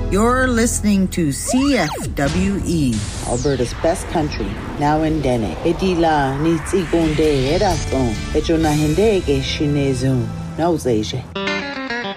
You're listening to CFWE, Alberta's best country, now in Dene. Edila ni tsigonde edafon, echona hende ke shinezun, nauzeje.